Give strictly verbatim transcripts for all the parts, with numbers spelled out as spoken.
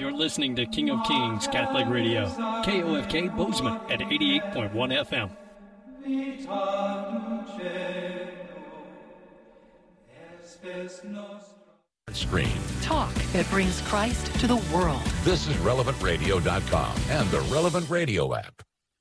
You're listening to King of Kings Catholic Radio, K O F K Bozeman at eighty-eight point one F M. Screen. Talk that brings Christ to the world. This is relevant radio dot com and the Relevant Radio app.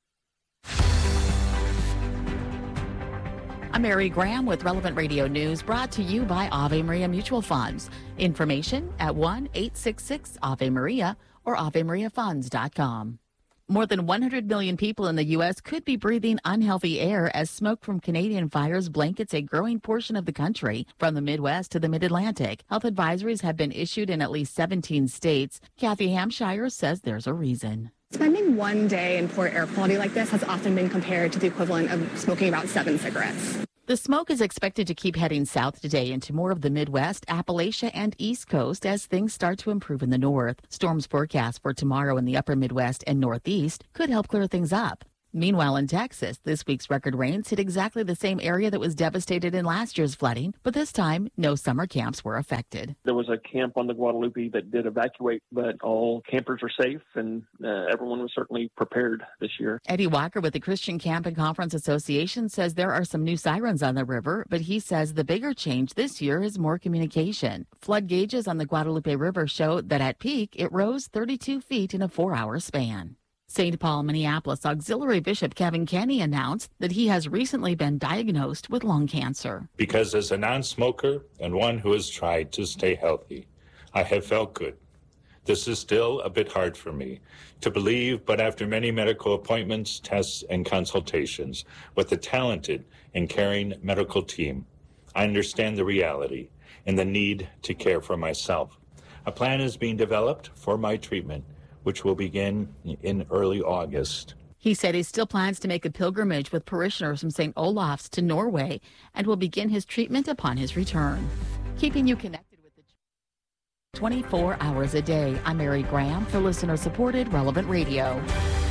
I'm Mary Graham with Relevant Radio News, brought to you by Ave Maria Mutual Funds. Information at one eight six six Ave Maria or ave maria funds dot com. More than one hundred million people in the U S could be breathing unhealthy air as smoke from Canadian fires blankets a growing portion of the country, from the Midwest to the Mid-Atlantic. Health advisories have been issued in at least seventeen states. Kathy Hampshire says there's a reason. Spending one day in poor air quality like this has often been compared to the equivalent of smoking about seven cigarettes. The smoke is expected to keep heading south today into more of the Midwest, Appalachia, and East Coast as things start to improve in the north. Storms forecast for tomorrow in the upper Midwest and Northeast could help clear things up. Meanwhile, in Texas, this week's record rains hit exactly the same area that was devastated in last year's flooding, but this time, no summer camps were affected. There was a camp on the Guadalupe that did evacuate, but all campers are safe, and uh, everyone was certainly prepared this year. Eddie Walker with the Christian Camp and Conference Association says there are some new sirens on the river, but he says the bigger change this year is more communication. Flood gauges on the Guadalupe River show that at peak, it rose thirty-two feet in a four-hour span. Saint Paul, Minneapolis Auxiliary Bishop Kevin Kenny announced that he has recently been diagnosed with lung cancer. Because as a non-smoker and one who has tried to stay healthy, I have felt good. This is still a bit hard for me to believe, but after many medical appointments, tests, and consultations with a talented and caring medical team, I understand the reality and the need to care for myself. A plan is being developed for my treatment, which will begin in early August. He said he still plans to make a pilgrimage with parishioners from Saint Olaf's to Norway and will begin his treatment upon his return. Keeping you connected with the twenty-four hours a day, I'm Mary Graham for listener-supported Relevant Radio.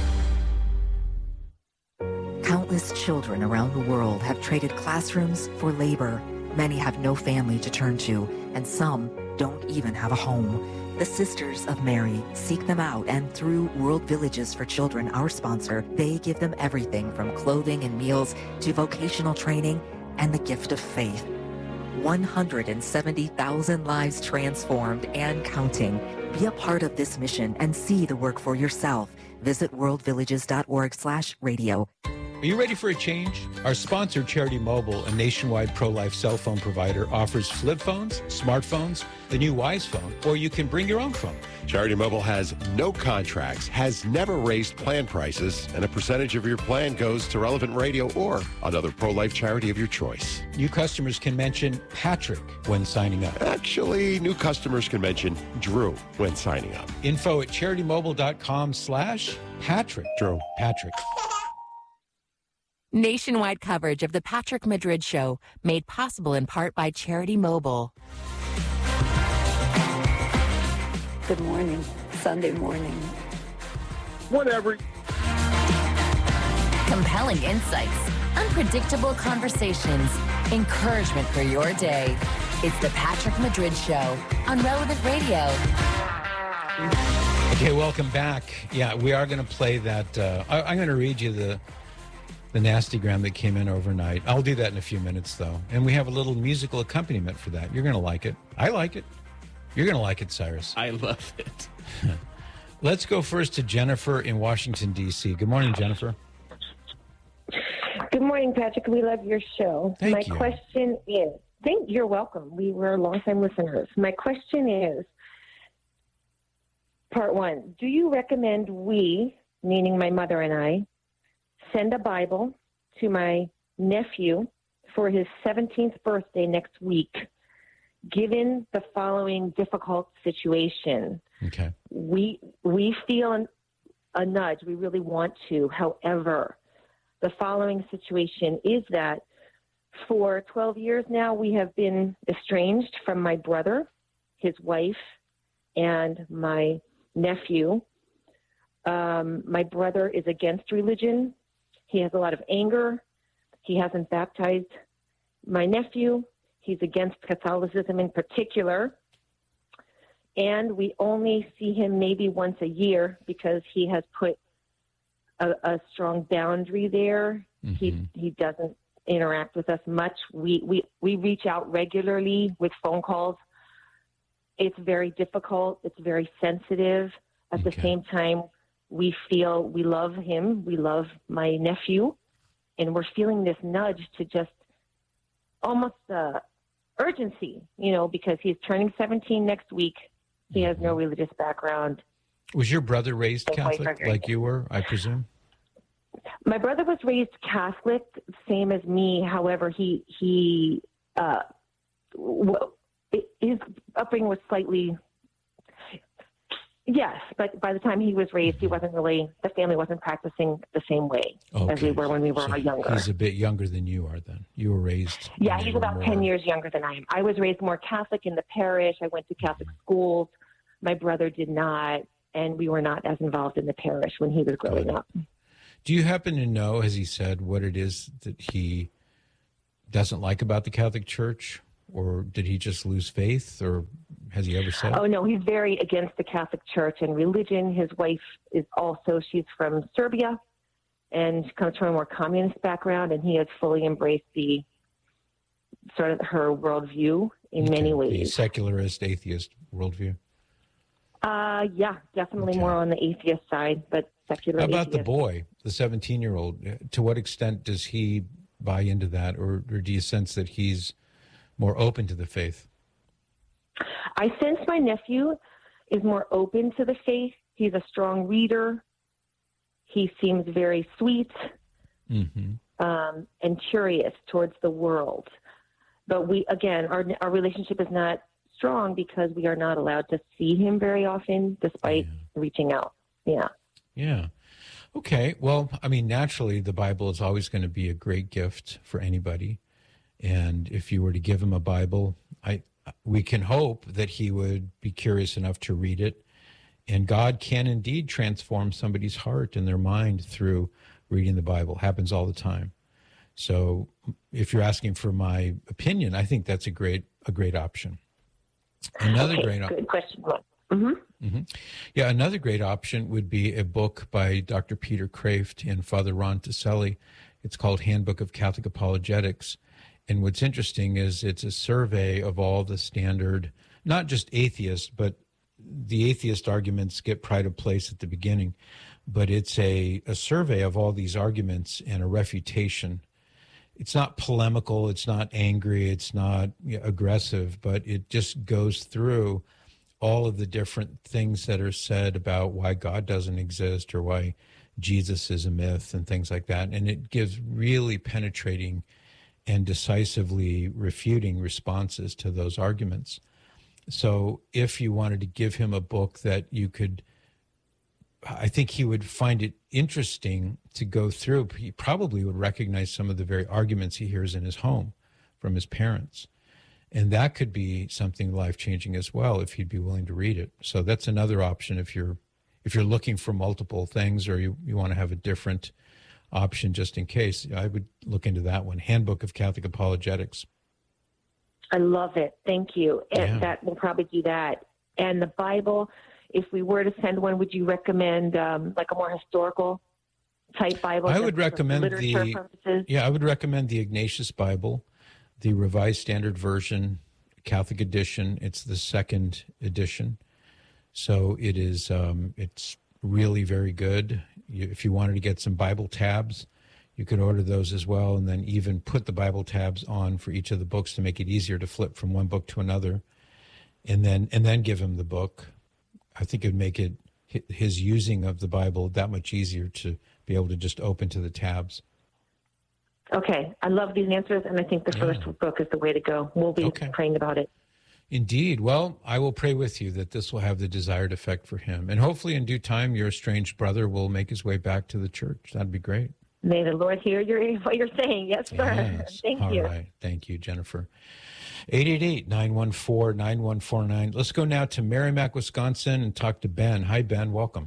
Countless children around the world have traded classrooms for labor. Many have no family to turn to, and some don't even have a home. The Sisters of Mary seek them out, and through World Villages for Children, our sponsor, they give them everything from clothing and meals to vocational training and the gift of faith. one hundred seventy thousand lives transformed and counting. Be a part of this mission and see the work for yourself. Visit world villages dot org slash radio. Are you ready for a change? Our sponsor, Charity Mobile, a nationwide pro-life cell phone provider, offers flip phones, smartphones, the new Wise phone, or you can bring your own phone. Charity Mobile has no contracts, has never raised plan prices, and a percentage of your plan goes to Relevant Radio or another pro-life charity of your choice. New customers can mention Patrick when signing up. Actually, new customers can mention Drew when signing up. Info at charity mobile dot com slash Patrick. Drew. Patrick. Nationwide coverage of the Patrick Madrid Show, made possible in part by Charity Mobile. Good morning, Sunday morning. Whatever. Compelling insights, unpredictable conversations, encouragement for your day. It's the Patrick Madrid Show on Relevant Radio. Okay, welcome back. Yeah, we are going to play that. Uh, I, I'm going to read you the the nastygram that came in overnight. I'll do that in a few minutes, though. And we have a little musical accompaniment for that. You're going to like it. I like it. You're going to like it, Cyrus. I love it. Let's go first to Jennifer in Washington, D C. Good morning, Jennifer. Good morning, Patrick. We love your show. Thank My you. question is, thank you're welcome. We were longtime listeners. My question is, part one, do you recommend we, meaning my mother and I, send a Bible to my nephew for his seventeenth birthday next week, given the following difficult situation? Okay. We we feel an, a nudge. We really want to. However, the following situation is that for twelve years now, we have been estranged from my brother, his wife, and my nephew. Um, my brother is against religion. He has a lot of anger. He hasn't baptized my nephew. He's against Catholicism in particular. and we only see him maybe once a year because he has put a, a strong boundary there. Mm-hmm. He he doesn't interact with us much. We, we, we reach out regularly with phone calls. It's very difficult. It's very sensitive. At okay. the same time, we feel we love him. We love my nephew. And we're feeling this nudge to just almost uh, urgency, you know, because he's turning seventeen next week. He mm-hmm. has no religious background. Was your brother raised Catholic like you were, I presume? My brother was raised Catholic, same as me. However, he, he uh, well, his upbringing was slightly... Yes, but by the time he was raised, he wasn't really, the family wasn't practicing the same way okay. as we were when we were so younger. He's a bit younger than you are then. You were raised. Yeah, he's about more... ten years younger than I am. I was raised more Catholic in the parish. I went to Catholic mm-hmm. schools. My brother did not, and we were not as involved in the parish when he was growing up. Do you happen to know, as he said, what it is that he doesn't like about the Catholic Church? Or did he just lose faith, or has he ever said? Oh, no, he's very against the Catholic Church and religion. His wife is also, she's from Serbia and comes from a more communist background, and he has fully embraced the sort of her worldview in okay. many ways. The secularist, atheist worldview? Uh, yeah, definitely okay. more on the atheist side, but secular How about atheist. the boy, the seventeen-year-old? To what extent does he buy into that, or, or do you sense that he's more open to the faith? I sense my nephew is more open to the faith. He's a strong reader. He seems very sweet mm-hmm. um, and curious towards the world. But we, again, our our relationship is not strong because we are not allowed to see him very often, despite yeah. reaching out. Yeah. Yeah. Okay. Well, I mean, naturally, the Bible is always going to be a great gift for anybody. And if you were to give him a Bible, I we can hope that he would be curious enough to read it. And God can indeed transform somebody's heart and their mind through reading the Bible. It happens all the time. So if you're asking for my opinion, I think that's a great a great option. Another okay, great option. Good question. Mm-hmm. Mm-hmm. Yeah, another great option would be a book by Doctor Peter Kraft and Father Ron Taselli. It's called Handbook of Catholic Apologetics. And what's interesting is it's a survey of all the standard, not just atheists, but the atheist arguments get pride of place at the beginning. But it's a, a survey of all these arguments and a refutation. It's not polemical, it's not angry, it's not you know, aggressive, but it just goes through all of the different things that are said about why God doesn't exist or why Jesus is a myth and things like that. And it gives really penetrating and decisively refuting responses to those arguments. So if you wanted to give him a book that you could, I think he would find it interesting to go through. He probably would recognize some of the very arguments he hears in his home from his parents. And that could be something life-changing as well if he'd be willing to read it. So that's another option if you're if you're looking for multiple things or you, you want to have a different option just in case. I would look into that one, Handbook of Catholic Apologetics. I love it. Thank you. And Yeah. that we'll probably do that. And the Bible, if we were to send one, would you recommend um, like a more historical type Bible? I just would for recommend literature the purposes? yeah, I would recommend the Ignatius Bible, the Revised Standard Version, Catholic edition. It's the second edition, so it is. Um, it's really very good. You, if you wanted to get some Bible tabs, you could order those as well, and then even put the Bible tabs on for each of the books to make it easier to flip from one book to another, and then and then give him the book. I think it would make it his using of the Bible that much easier to be able to just open to the tabs. Okay. I love these answers, and I think the Yeah. first book is the way to go. We'll be Okay. praying about it. Indeed. Well, I will pray with you that this will have the desired effect for him. And hopefully in due time, your estranged brother will make his way back to the church. That'd be great. May the Lord hear your, what you're saying. Yes, sir. Yes. Thank All you. right. Thank you, Jennifer. eight eight eight, nine one four, nine one four nine. Let's go now to Merrimack, Wisconsin, and talk to Ben. Hi, Ben. Welcome.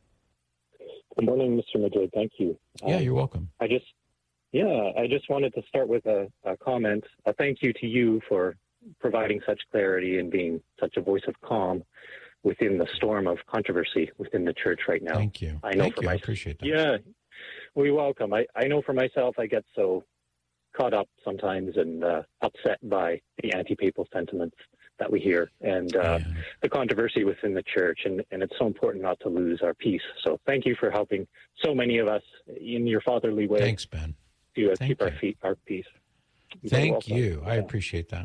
Good morning, Mister Madrid. Thank you. Yeah, Um, you're welcome. I just, yeah, I just wanted to start with a, a comment. A thank you to you for providing such clarity and being such a voice of calm within the storm of controversy within the church right now. Thank you. I know Thank for you. my, I appreciate that. Yeah, we welcome. I, I know for myself, I get so caught up sometimes and uh, upset by the anti-papal sentiments that we hear and uh, yeah. the controversy within the church. And, and it's so important not to lose our peace. So thank you for helping so many of us in your fatherly way. Thanks, Ben. To uh, Thank keep you. our feet, our peace. You're Thank you. welcome. I Yeah. appreciate that.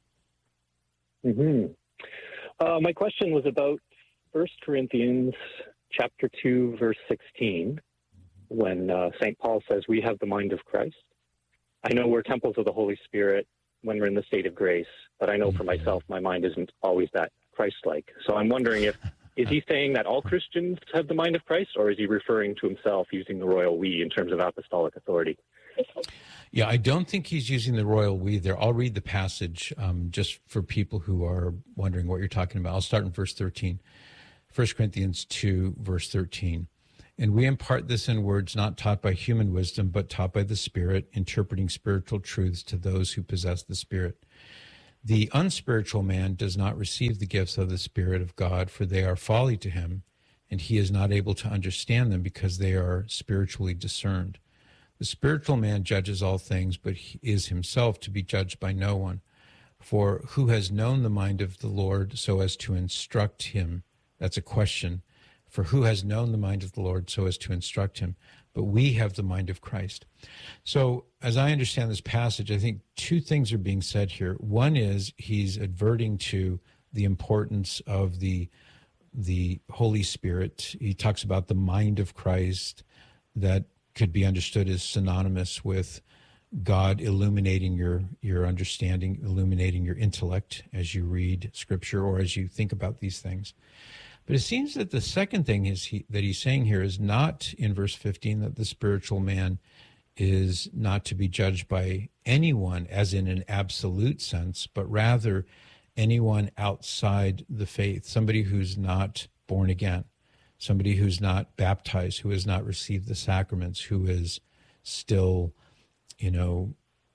Mm-hmm. Uh, my question was about First Corinthians chapter two, verse sixteen, when uh, Saint Paul says, we have the mind of Christ. I know we're temples of the Holy Spirit when we're in the state of grace, but I know for myself, my mind isn't always that Christ-like. So I'm wondering if, is he saying that all Christians have the mind of Christ, or is he referring to himself using the royal we in terms of apostolic authority? Yeah, I don't think he's using the royal we there. I'll read the passage um, just for people who are wondering what you're talking about. I'll start in verse thirteen. First Corinthians two, verse thirteen. And we impart this in words not taught by human wisdom, but taught by the Spirit, interpreting spiritual truths to those who possess the Spirit. The unspiritual man does not receive the gifts of the Spirit of God, for they are folly to him, and he is not able to understand them because they are spiritually discerned. The spiritual man judges all things, but he is himself to be judged by no one. For who has known the mind of the Lord so as to instruct him? That's a question. For who has known the mind of the Lord so as to instruct him? But we have the mind of Christ. So as I understand this passage, I think two things are being said here. One is he's adverting to the importance of the, the Holy Spirit. He talks about the mind of Christ that could be understood as synonymous with God illuminating your, your understanding, illuminating your intellect as you read Scripture or as you think about these things. But it seems that the second thing is he, that he's saying here is not in verse fifteen that the spiritual man is not to be judged by anyone as in an absolute sense, but rather anyone outside the faith, somebody who's not born again, somebody who's not baptized, who has not received the sacraments, who is still, you know,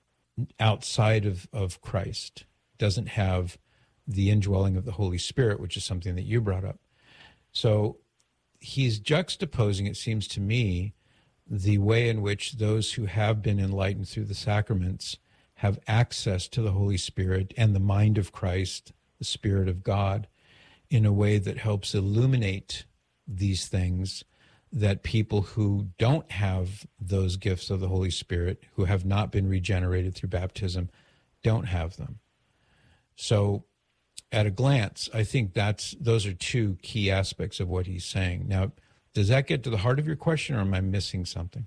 outside of, of Christ, doesn't have the indwelling of the Holy Spirit, which is something that you brought up. So he's juxtaposing, it seems to me, the way in which those who have been enlightened through the sacraments have access to the Holy Spirit and the mind of Christ, the Spirit of God, in a way that helps illuminate these things that people who don't have those gifts of the Holy Spirit, who have not been regenerated through baptism, don't have them. So at a glance, I think that's those are two key aspects of what he's saying. Now, does that get to the heart of your question, or am I missing something?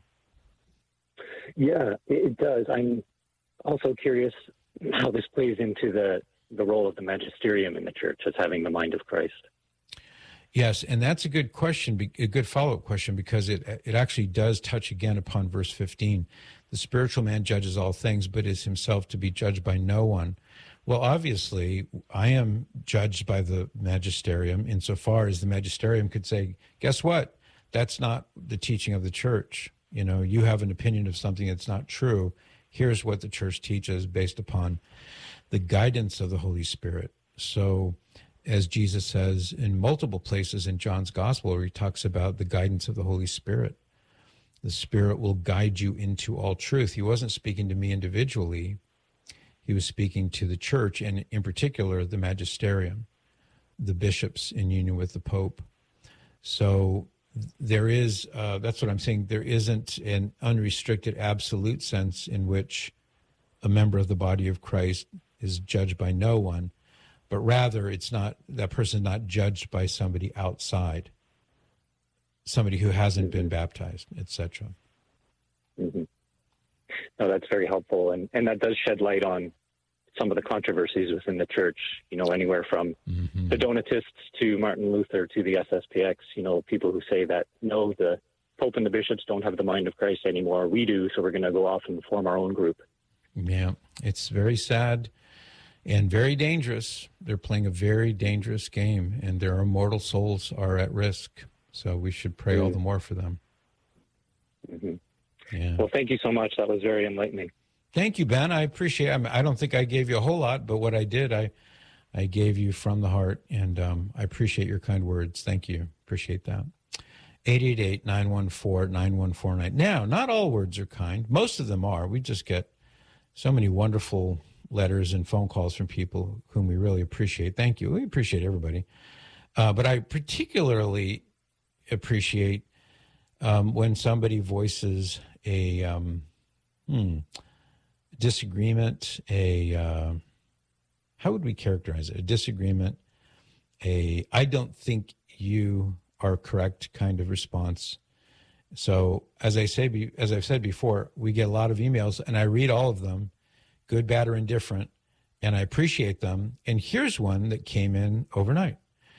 Yeah, it does. I'm also curious how this plays into the, the role of the magisterium in the church as having the mind of Christ. Yes, and that's a good question, a good follow-up question, because it it actually does touch again upon verse fifteen. The spiritual man judges all things, but is himself to be judged by no one. Well, obviously, I am judged by the magisterium insofar as the magisterium could say, guess what? That's not the teaching of the church. You know, you have an opinion of something that's not true. Here's what the church teaches based upon the guidance of the Holy Spirit. So, as Jesus says in multiple places in John's Gospel, where he talks about the guidance of the Holy Spirit, the Spirit will guide you into all truth. He wasn't speaking to me individually. He was speaking to the church, and in particular, the magisterium, the bishops in union with the Pope. So there is, uh, that's what I'm saying, there isn't an unrestricted absolute sense in which a member of the body of Christ is judged by no one, but rather it's not, that person is not judged by somebody outside, somebody who hasn't mm-hmm. been baptized, et cetera. Mm-hmm. No, that's very helpful, and, and that does shed light on some of the controversies within the church, you know, anywhere from mm-hmm. the Donatists to Martin Luther to the S S P X, you know, people who say that, no, the Pope and the bishops don't have the mind of Christ anymore. We do, so we're going to go off and form our own group. Yeah, it's very sad and very dangerous. They're playing a very dangerous game, and their immortal souls are at risk, so we should pray mm-hmm. all the more for them. Mm-hmm. Yeah. Well, thank you so much. That was very enlightening. Thank you, Ben. I appreciate it. I mean, I don't think I gave you a whole lot, but what I did, I I gave you from the heart, and um, I appreciate your kind words. Thank you. Appreciate that. eight eight eight, nine one four, nine one four nine. Now, not all words are kind. Most of them are. We just get so many wonderful letters and phone calls from people whom we really appreciate. Thank you. We appreciate everybody. Uh, but I particularly appreciate um, when somebody voices a um, hmm, disagreement, a, uh, how would we characterize it? A disagreement, a, I don't think you are correct kind of response. So as I say, as I've said before, we get a lot of emails and I read all of them, good, bad, or indifferent, and I appreciate them. And here's one that came in overnight.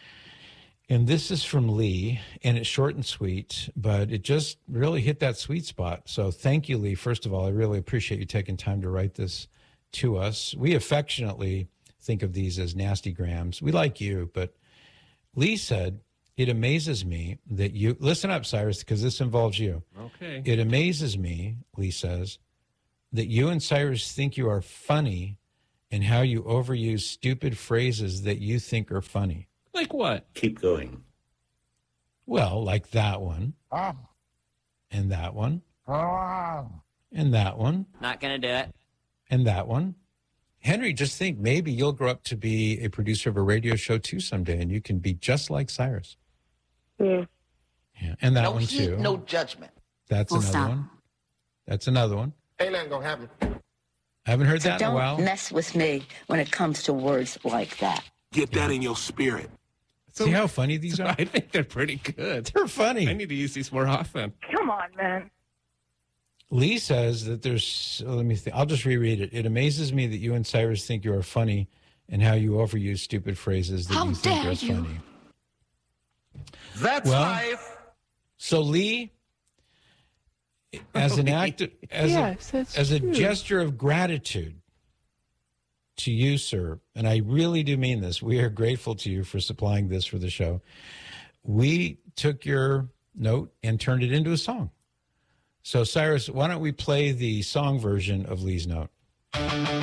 And this is from Lee, and it's short and sweet, but it just really hit that sweet spot. So thank you, Lee. First of all, I really appreciate you taking time to write this to us. We affectionately think of these as nasty grams. We like you, but Lee said, it amazes me that you, listen up, Cyrus, because this involves you. Okay. It amazes me, Lee says, that you and Cyrus think you are funny and how you overuse stupid phrases that you think are funny. Like what? Keep going. Well, like that one. Ah. And that one. Ah. And that one. Not going to do it. And that one. Henry, just think maybe you'll grow up to be a producer of a radio show too someday, and you can be just like Cyrus. Yeah. Yeah. And that no one heat, too. no judgment. That's Full another stop. one. That's another one. Ain't nothing gonna happen. I haven't heard So that in a don't while. mess with me when it comes to words like that. Get that in your spirit. See how funny these are? I think they're pretty good. They're funny. I need to use these more often. Come on, man. Lee says that there's, oh, let me think. I'll just reread it. It amazes me that you and Cyrus think you are funny and how you overuse stupid phrases that How you think dare are you. funny. That's Well, life. So Lee, as an act, as Yes, a, that's as a true. gesture of gratitude to you, sir, and I really do mean this, we are grateful to you for supplying this for the show. We took your note and turned it into a song. So Cyrus, why don't we play the song version of Lee's note?